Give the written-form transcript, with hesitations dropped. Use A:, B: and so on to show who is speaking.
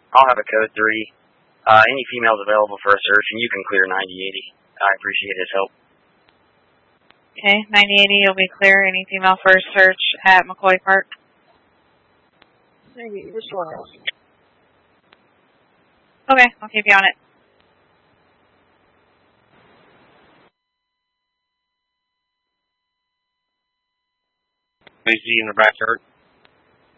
A: I'll have a code 3. Any females available for a search, and you can clear 9080. I appreciate his help.
B: Okay, 9080, you'll be clear. Any female for a search at McCoy Park?
C: Maybe this one else.
B: Okay, I'll keep you on it.
D: AC in the backyard.